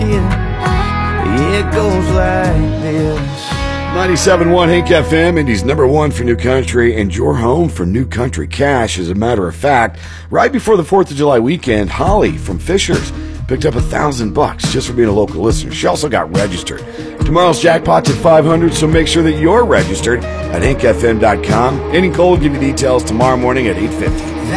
you. It goes like this. 97.1 Hank FM, Indy's number one for new country, and your home for new country cash. As a matter of fact, right before the 4th of July weekend, Holly from Fishers picked up $1,000 just for being a local listener. She also got registered. Tomorrow's jackpot's at 500, so make sure that you're registered at hankfm.com. Andy Cole will give you details tomorrow morning at 8:50.